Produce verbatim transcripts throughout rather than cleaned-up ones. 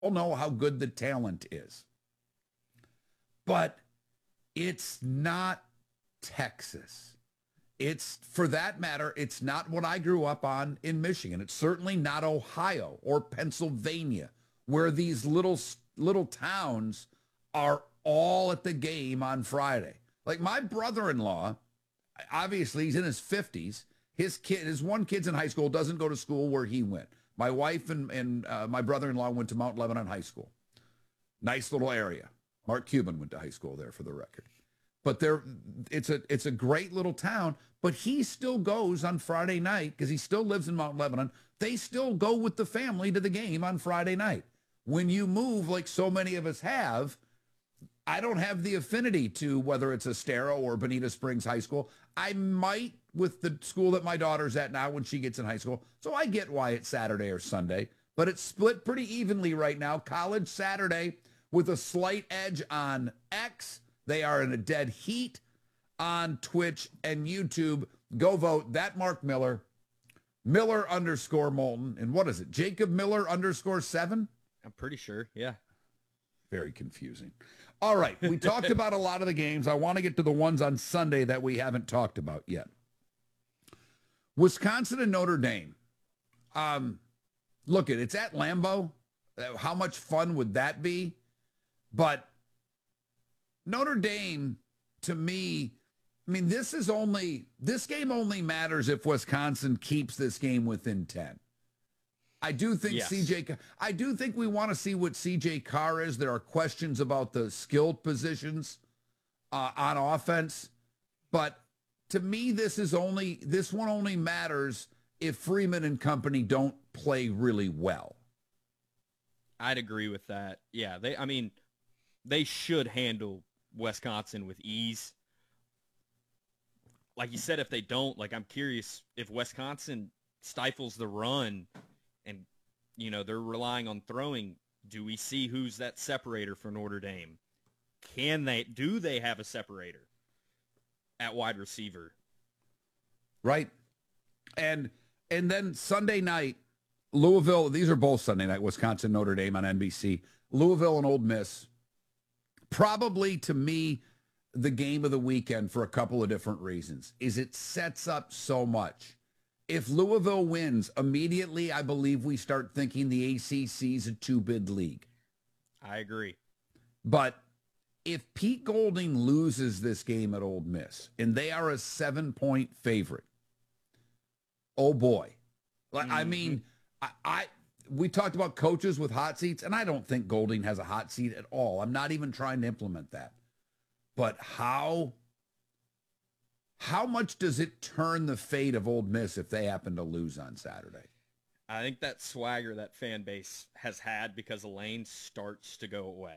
all know how good the talent is. But it's not Texas. It's, for that matter, it's not what I grew up on in Michigan. It's certainly not Ohio or Pennsylvania, where these little little towns are all at the game on Friday. Like my brother-in-law, obviously he's in his fifties. His kid, his one kid's in high school, doesn't go to school where he went. My wife and, and uh, my brother-in-law went to Mount Lebanon High School. Nice little area. Mark Cuban went to high school there, for the record. But there, it's a it's a great little town. But he still goes on Friday night because he still lives in Mount Lebanon. They still go with the family to the game on Friday night. When you move, like so many of us have, I don't have the affinity to whether it's Estero or Bonita Springs High School. I might with the school that my daughter's at now when she gets in high school. So I get why it's Saturday or Sunday. But it's split pretty evenly right now. College Saturday with a slight edge on X. They are in a dead heat on Twitch and YouTube. Go vote. That Mark Miller. Miller underscore Moulton. And what is it? Jacob Miller underscore seven? I'm pretty sure. Yeah. Very confusing. All right. We talked about a lot of the games. I want to get to the ones on Sunday that we haven't talked about yet. Wisconsin and Notre Dame. Um, look, it, it's at Lambeau. How much fun would that be? But Notre Dame, to me, I mean, this is only, this game only matters if Wisconsin keeps this game within ten. I do think yes. C J, I do think we want to see what C J Carr is. There are questions about the skilled positions uh, on offense. But to me, this is only, this one only matters if Freeman and company don't play really well. I'd agree with that. Yeah, they, I mean, they should handle Wisconsin with ease. Like you said, if they don't, like I'm curious if Wisconsin stifles the run and, you know, they're relying on throwing, do we see who's that separator for Notre Dame? Can they, do they have a separator at wide receiver? Right. And, and then Sunday night, Louisville, these are both Sunday night, Wisconsin, Notre Dame on N B C. Louisville and Ole Miss. Probably, to me, the game of the weekend for a couple of different reasons, is it sets up so much. If Louisville wins, immediately I believe we start thinking the A C C is a two-bid league. I agree. But if Pete Golding loses this game at Ole Miss, and they are a seven-point favorite, oh boy. Like, mm-hmm. I mean, I, I we talked about coaches with hot seats, and I don't think Golding has a hot seat at all. I'm not even trying to implement that. But how, how much does it turn the fate of Ole Miss if they happen to lose on Saturday? I think that swagger that fan base has had because Lane starts to go away.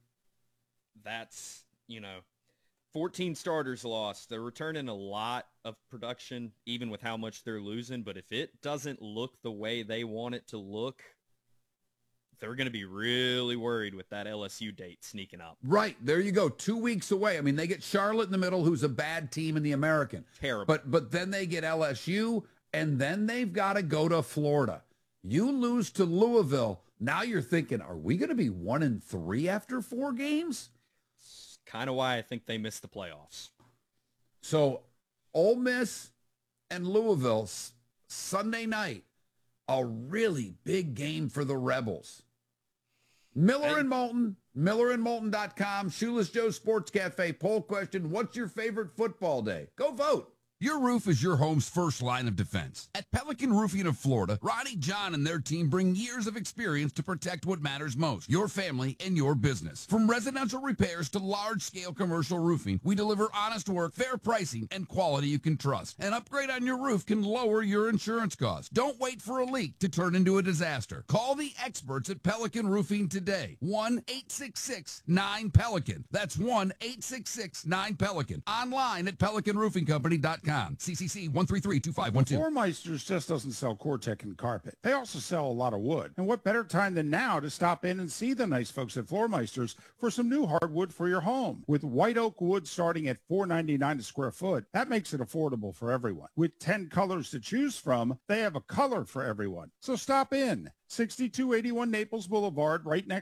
That's, you know, fourteen starters lost. They're returning a lot of production, even with how much they're losing. But if it doesn't look the way they want it to look, they're going to be really worried with that L S U date sneaking up. Right. There you go. Two weeks away. I mean, they get Charlotte in the middle, who's a bad team in the American. Terrible. But, but then they get L S U, and then they've got to go to Florida. You lose to Louisville. Now you're thinking, are we going to be one and three after four games? It's kind of why I think they missed the playoffs. So Ole Miss and Louisville Sunday night, a really big game for the Rebels. Miller Hey. and Moulton, miller and moulton dot com, Shoeless Joe Sports Cafe. Poll question, what's your favorite football day? Go vote. Your roof is your home's first line of defense. At Pelican Roofing of Florida, Ronnie John and their team bring years of experience to protect what matters most, your family and your business. From residential repairs to large-scale commercial roofing, we deliver honest work, fair pricing, and quality you can trust. An upgrade on your roof can lower your insurance costs. Don't wait for a leak to turn into a disaster. Call the experts at Pelican Roofing today. one eight six six nine Pelican. That's one eight six six nine Pelican. Online at pelican roofing company dot com. com. C C C one three three two five one two. Floormeisters just doesn't sell Core-Tech and carpet. They also sell a lot of wood. And what better time than now to stop in and see the nice folks at Floormeisters for some new hardwood for your home. With white oak wood starting at four ninety-nine a square foot, that makes it affordable for everyone. With ten colors to choose from, they have a color for everyone. So stop in. sixty-two eighty-one Naples Boulevard, right next